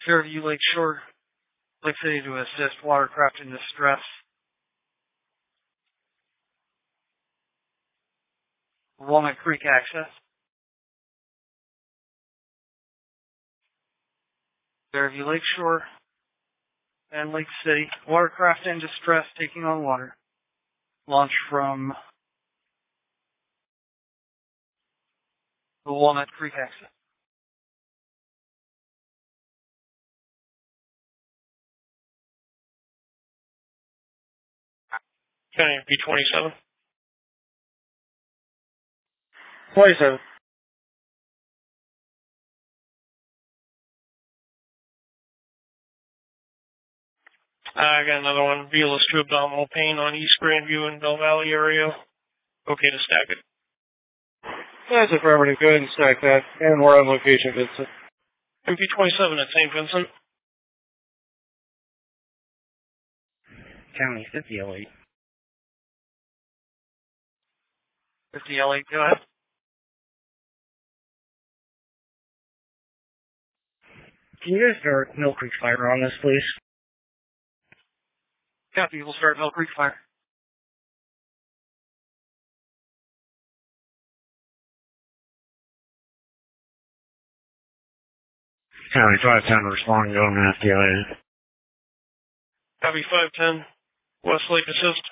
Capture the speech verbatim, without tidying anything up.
Fairview Lakeshore, Lake City to assist watercraft in distress. Walnut Creek access. Fairview Lakeshore and Lake City, watercraft in distress taking on water. Launch from the Walnut Creek access. County B twenty-seven. twenty-seven. I got another one. Velas to abdominal pain on East Grandview and Bell Valley area. Okay to stack it. That's affirmative. Go ahead and stack that. And we're on location, Vincent. M P twenty-seven at Saint Vincent. County fifty L eight. fifty L eight, go ahead. Can you guys start Mill Creek Fire on this, please? Copy, we'll start Mill Creek Fire. County five ten responding, going to F D L A. Copy five ten. Westlake assist.